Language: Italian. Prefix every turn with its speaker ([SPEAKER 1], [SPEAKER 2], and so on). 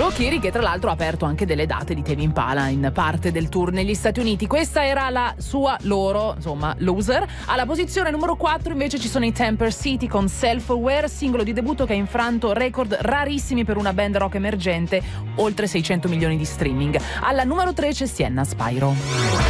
[SPEAKER 1] Joe Keery, che tra l'altro ha aperto anche delle date di Tame Impala in parte del tour negli Stati Uniti. Questa era la sua Loser. Alla posizione numero 4 invece ci sono i Temper City con Self Aware, singolo di debutto che ha infranto record rarissimi per una band rock emergente, oltre 600 milioni di streaming. Alla numero 3 c'è Sienna Spyro.